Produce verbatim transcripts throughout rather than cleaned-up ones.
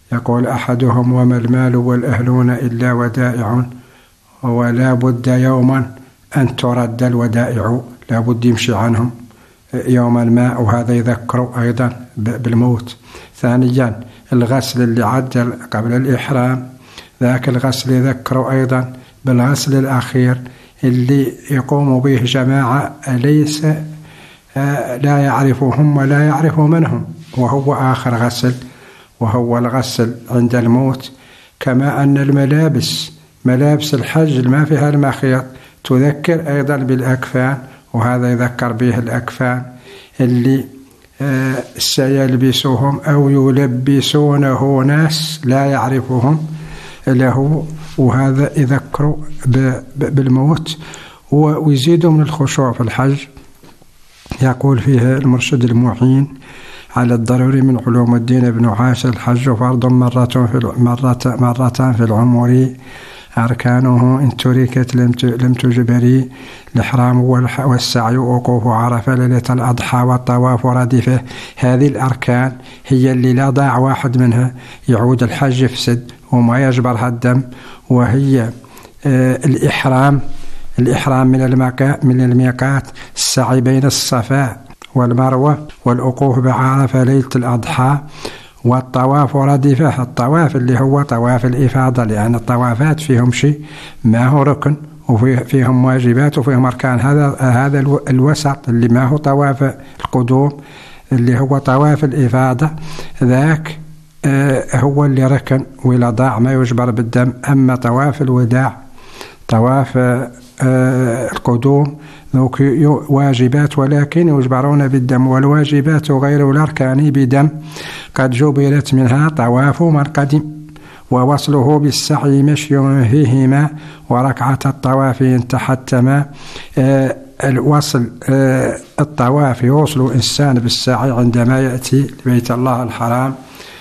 يقول أحدهم: وما المال والأهلون إلا ودائع، ولا بد يوما أن ترد الودائع، لا بد يمشي عنهم يوما ما، وهذا يذكر أيضا بالموت. ثانيا الغسل اللي عدل قبل الإحرام، ذاك الغسل يذكر أيضا بالغسل الأخير اللي يقوم به جماعة ليس لا يعرفهم ولا يعرف منهم، وهو آخر غسل، وهو الغسل عند الموت. كما أن الملابس، ملابس الحج ما فيها المخيط، تذكر أيضا بالأكفان، وهذا يذكر به الأكفان اللي سيلبسهم أو يلبسونه ناس لا يعرفهم له، وهذا يذكر بالموت ويزيد من الخشوع في الحج. يقول فيه المرشد المعين على الضروري من علوم الدين ابن عاشر: الحج فرض مرة في مرة مرة في العمر، أركانه إن تركت لم تجبري، الإحرام والسعي ووقوف عرفة ليلة الأضحى والطواف ردفه. هذه الأركان هي اللي لا ضاع واحد منها يعود الحج يفسد وما يجبرها الدم، وهي آه الإحرام الإحرام من الميقات من الميقات السعي بين الصفا والمروة، والوقوف بعرفة ليلة الأضحى، والطواف ردفه، الطواف اللي هو طواف الإفاضة، لأن الطوافات فيهم شيء ما هو ركن وفيهم واجبات وفيهم أركان. هذا هذا الوسط اللي ما هو طواف القدوم اللي هو طواف الإفاضة، ذاك آه هو اللي ركن ولا ضاع ما يجبر بالدم. أما طواف الوداع، طواف آه القدوم، ذوك واجبات ولكن يجبرون بالدم، والواجبات غير الأركان بدم، قد جبرت منها طواف من قدم، ووصله بالسعي مشي فيهما، وركعة الطواف إن تحتما. آه الوصل آه الطواف يوصل الإنسان بالسعي عندما يأتي لبيت الله الحرام،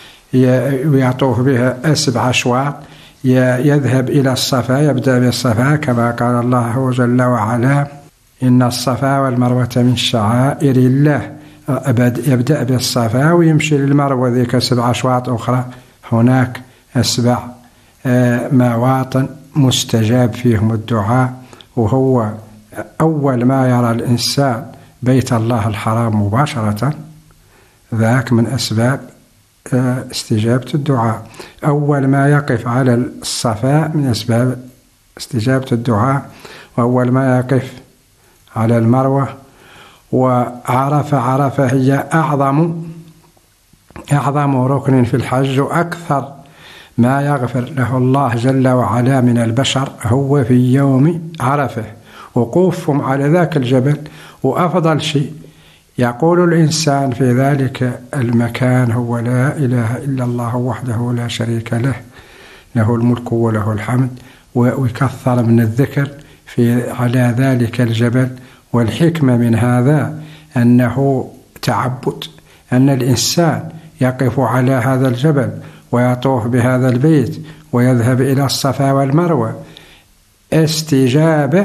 يطوف بها أسبع أشواط، يذهب إلى الصفا، يبدأ بالصفا كما قال الله جل وعلا: إن الصفا والمروة من شعائر الله. يبدأ بالصفا ويمشي للمروة، ذيك سبع أشواط أخرى، هناك أسبع مواطن مستجاب فيهم الدعاء، وهو أول ما يرى الإنسان بيت الله الحرام مباشرة، ذاك من أسباب استجابة الدعاء. أول ما يقف على الصفا من أسباب استجابة الدعاء، وأول ما يقف على المروة. وعرفة عرفة هي أعظم أعظم ركن في الحج، وأكثر ما يغفر له الله جل وعلا من البشر هو في يوم عرفة، وقوفهم على ذاك الجبل. وأفضل شيء يقول الإنسان في ذلك المكان هو: لا إله إلا الله وحده لا شريك له، له الملك وله الحمد، ويكثر من الذكر في على ذلك الجبل. والحكمة من هذا أنه تعبد، أن الإنسان يقف على هذا الجبل ويطوف بهذا البيت ويذهب إلى الصفا والمروة استجابة